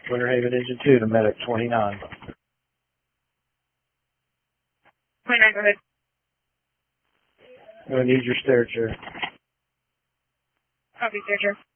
Winter Haven Engine 2 to Medic 29. 29, go ahead. I'm going to need your stair chair. Copy, stair chair.